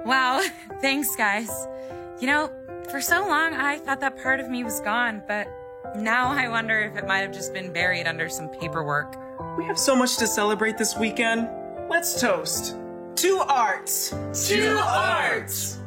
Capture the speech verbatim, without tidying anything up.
Wow, thanks, guys. You know, for so long I thought that part of me was gone, but now I wonder if it might have just been buried under some paperwork. We have so much to celebrate this weekend. Let's toast. To arts! To arts!